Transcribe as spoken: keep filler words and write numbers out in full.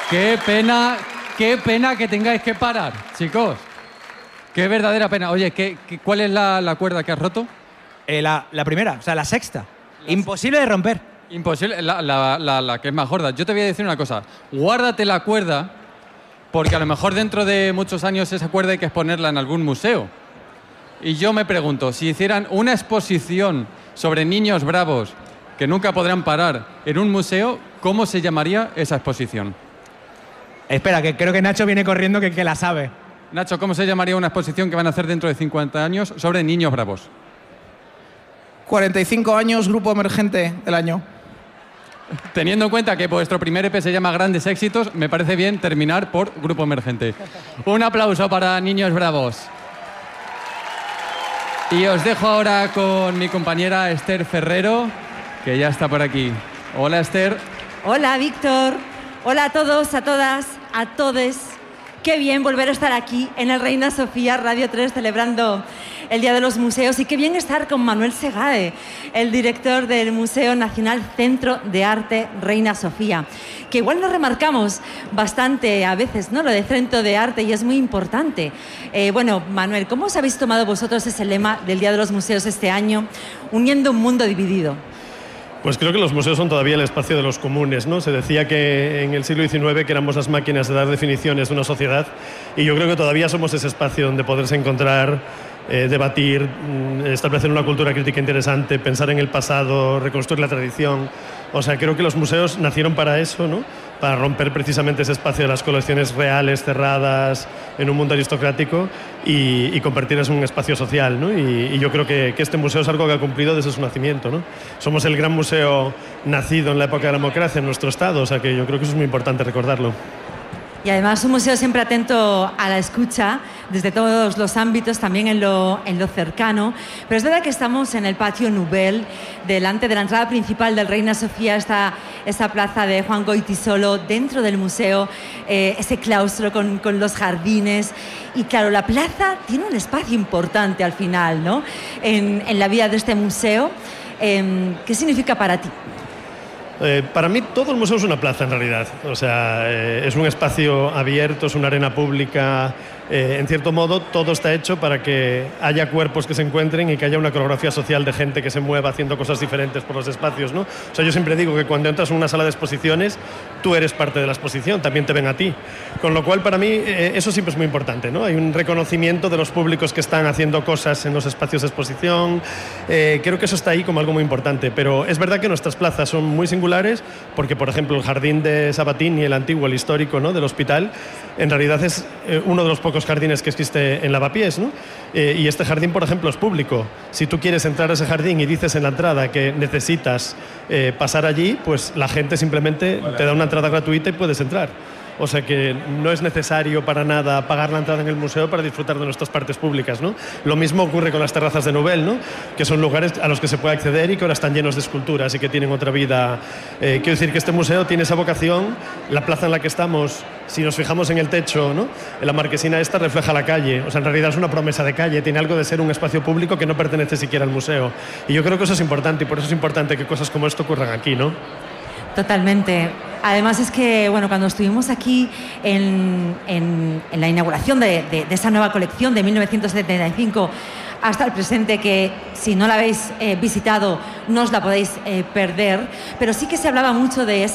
Qué pena, qué pena que tengáis que parar, chicos. Qué verdadera pena. Oye, ¿qué, qué, ¿cuál es la, la cuerda que has roto? Eh, la, la primera, o sea, la sexta. La Imposible de romper. Imposible, la, la, la, la que es más gorda. Yo te voy a decir una cosa. Guárdate la cuerda, porque a lo mejor dentro de muchos años esa cuerda hay que exponerla en algún museo. Y yo me pregunto, si hicieran una exposición sobre niños bravos que nunca podrán parar en un museo, ¿cómo se llamaría esa exposición? Espera, que creo que Nacho viene corriendo que, que la sabe. Nacho, ¿cómo se llamaría una exposición que van a hacer dentro de cincuenta años sobre niños bravos? cuarenta y cinco años, grupo emergente del año. Teniendo en cuenta que vuestro primer E P se llama Grandes Éxitos, me parece bien terminar por Grupo Emergente. Un aplauso para Niños Bravos. Y os dejo ahora con mi compañera Esther Ferrero, que ya está por aquí. Hola, Esther. Hola, Víctor. Hola a todos, a todas, a todes. Qué bien volver a estar aquí en el Reina Sofía Radio tres celebrando el Día de los Museos, y qué bien estar con Manuel Segae, el director del Museo Nacional Centro de Arte Reina Sofía, que igual nos remarcamos bastante a veces, ¿no?, lo de Centro de Arte, y es muy importante. Eh, bueno, Manuel, ¿cómo os habéis tomado vosotros ese lema del Día de los Museos este año, uniendo un mundo dividido? Pues creo que los museos son todavía el espacio de los comunes, ¿no? Se decía que en el siglo diecinueve que éramos las máquinas de dar definiciones de una sociedad, y yo creo que todavía somos ese espacio donde poderse encontrar, eh, debatir, establecer una cultura crítica interesante, pensar en el pasado, reconstruir la tradición. O sea, creo que los museos nacieron para eso, ¿no? Para romper precisamente ese espacio de las colecciones reales, cerradas, en un mundo aristocrático, y, y convertir eso en un espacio social, ¿no? Y, y yo creo que, que este museo es algo que ha cumplido desde su nacimiento, ¿no? Somos el gran museo nacido en la época de la democracia en nuestro estado, o sea que yo creo que eso es muy importante recordarlo. Y además un museo siempre atento a la escucha desde todos los ámbitos, también en lo, en lo cercano. Pero es verdad que estamos en el patio Nubel, delante de la entrada principal del Reina Sofía, está esa plaza de Juan Goytisolo, dentro del museo, eh, ese claustro con, con los jardines. Y claro, la plaza tiene un espacio importante al final, ¿no?, en, en la vida de este museo. Eh, ¿Qué significa para ti? Eh, para mí todo el museo es una plaza en realidad, o sea, eh, es un espacio abierto, es una arena pública, eh, en cierto modo todo está hecho para que haya cuerpos que se encuentren y que haya una coreografía social de gente que se mueva haciendo cosas diferentes por los espacios, ¿no? O sea, yo siempre digo que cuando entras en una sala de exposiciones, tú eres parte de la exposición, también te ven a ti, con lo cual para mí eh, eso siempre es muy importante, ¿no? Hay un reconocimiento de los públicos que están haciendo cosas en los espacios de exposición, eh, creo que eso está ahí como algo muy importante, pero es verdad que nuestras plazas son muy singulares, porque por ejemplo el jardín de Sabatini, el antiguo, el histórico, ¿no?, del hospital, en realidad es eh, uno de los pocos jardines que existe en Lavapiés, ¿no? Eh, y este jardín, por ejemplo, es público. Si tú quieres entrar a ese jardín y dices en la entrada que necesitas eh, pasar allí, pues la gente simplemente te da una entrada gratuita y puedes entrar. O sea que no es necesario para nada pagar la entrada en el museo para disfrutar de nuestras partes públicas, ¿no? Lo mismo ocurre con las terrazas de Nubel, ¿no?, que son lugares a los que se puede acceder y que ahora están llenos de esculturas y que tienen otra vida. Eh, quiero decir que este museo tiene esa vocación. La plaza en la que estamos, si nos fijamos en el techo, ¿no?, en la marquesina esta refleja la calle. O sea, en realidad es una promesa de calle, tiene algo de ser un espacio público que no pertenece siquiera al museo. Y yo creo que eso es importante, y por eso es importante que cosas como esto ocurran aquí, ¿no? Totalmente. Además es que, bueno, cuando estuvimos aquí en, en, en la inauguración de, de, de esa nueva colección de mil novecientos setenta y cinco hasta el presente, que si no la habéis eh, visitado no os la podéis eh, perder, pero sí que se hablaba mucho de esa